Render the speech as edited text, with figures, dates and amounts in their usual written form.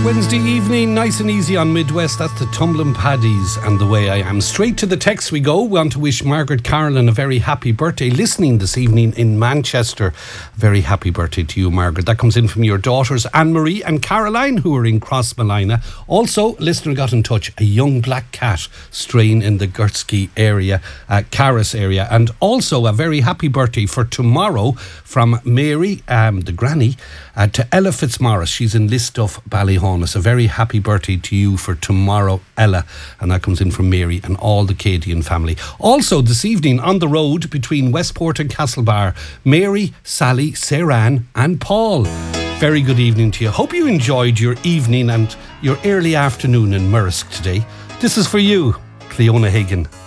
Wednesday evening, nice and easy on Midwest. That's the Tumbling Paddies and The Way I Am. Straight to the text we go. We want to wish Margaret Carolan a very happy birthday. Listening this evening in Manchester. Very happy birthday to you, Margaret. That comes in from your daughters Anne-Marie and Caroline, who are in Crossmolina. Also, listener got in touch, a young black cat straying in the Gertsky area, Carris area. And also a very happy birthday for tomorrow from Mary, the granny, to Ella Fitzmaurice. She's in Listoff, Ballyhonus. A very happy birthday to you for tomorrow, Ella. And that comes in from Mary and all the Cadian family. Also, this evening on the road between Westport and Castlebar, Mary, Sally, Saran and Paul. Very good evening to you. Hope you enjoyed your evening and your early afternoon in Murrisk today. This is for you, Cleona Hagan.